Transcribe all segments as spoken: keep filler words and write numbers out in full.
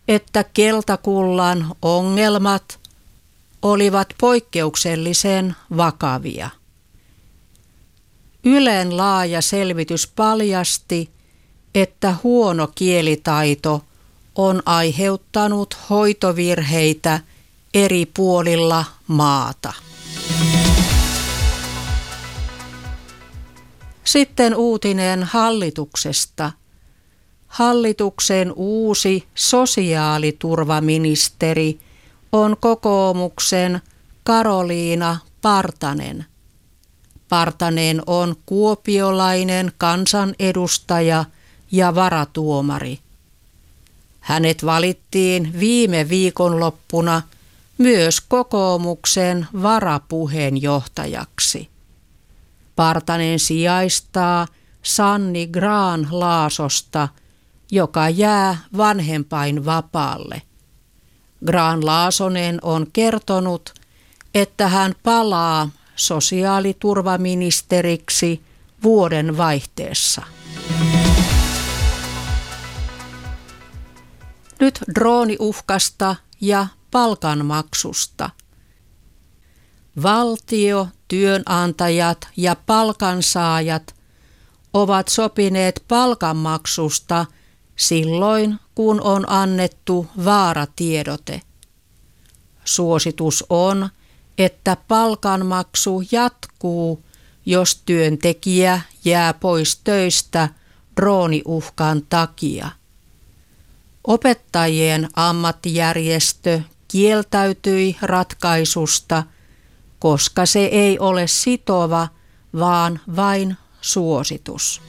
että keltakullan ongelmat olivat poikkeuksellisen vakavia. Ylen laaja selvitys paljasti, että huono kielitaito on aiheuttanut hoitovirheitä eri puolilla maata. Sitten uutinen hallituksesta. Hallituksen uusi sosiaaliturvaministeri on kokoomuksen Karoliina Partanen. Partanen on kuopiolainen kansanedustaja ja varatuomari. Hänet valittiin viime viikonloppuna myös kokoomuksen varapuheenjohtajaksi. Partanen sijaistaa Sanni Grahn-Laasosta, joka jää vanhempainvapaalle. Grahn-Laasonen on kertonut, että hän palaa sosiaaliturvaministeriksi vuoden vaihteessa. Nyt drooniuhkasta ja palkanmaksusta. Valtio, työnantajat ja palkansaajat ovat sopineet palkanmaksusta silloin, kun on annettu vaaratiedote. Suositus on, että palkanmaksu jatkuu, jos työntekijä jää pois töistä drooniuhkan takia. Opettajien ammattijärjestö kieltäytyi ratkaisusta, koska se ei ole sitova, vaan vain suositus.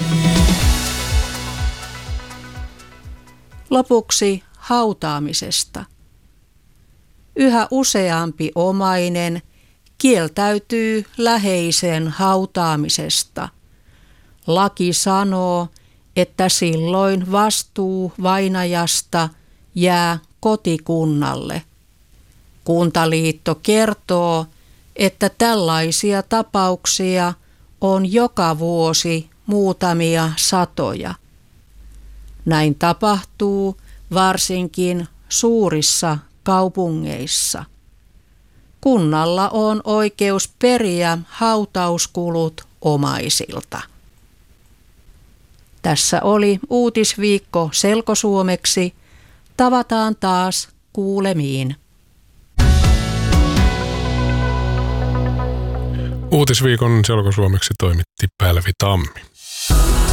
Lopuksi hautaamisesta. Yhä useampi omainen kieltäytyy läheisen hautaamisesta. Laki sanoo, että silloin vastuu vainajasta jää kotikunnalle. Kuntaliitto kertoo, että tällaisia tapauksia on joka vuosi muutamia satoja. Näin tapahtuu varsinkin suurissa kaupungeissa. Kunnalla on oikeus periä hautauskulut omaisilta. Tässä oli Uutisviikko selkosuomeksi. Tavataan taas kuulemiin. Uutisviikon selkosuomeksi toimitti Päälvi Tammi.